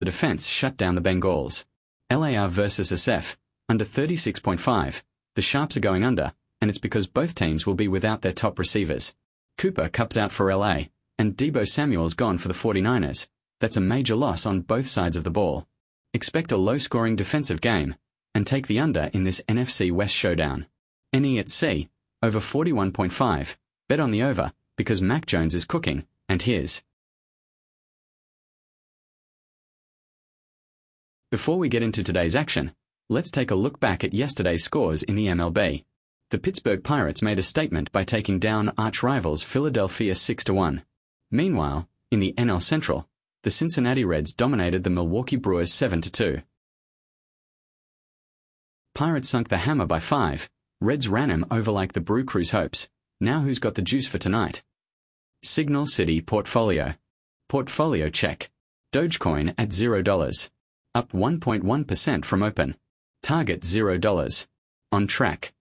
The defense shut down the Bengals. LAR versus SF, under 36.5. The Sharps are going under, and it's because both teams will be without their top receivers. Cooper Kupp's out for LA, and Deebo Samuel's gone for the 49ers. That's a major loss on both sides of the ball. Expect a low-scoring defensive game, and take the under in this NFC West showdown. NE at C, over 41.5. Bet on the over, because Mac Jones is cooking, and his. Before we get into today's action, let's take a look back at yesterday's scores in the MLB. The Pittsburgh Pirates made a statement by taking down arch-rivals Philadelphia 6-1. Meanwhile, in the NL Central, the Cincinnati Reds dominated the Milwaukee Brewers 7-2. Pirates sunk the hammer by 5. Reds ran him over like the Brew Crew's hopes. Now who's got the juice for tonight? Signal City Portfolio. Portfolio check. Dogecoin at $0. Up 1.1% from open. Target $0. On track.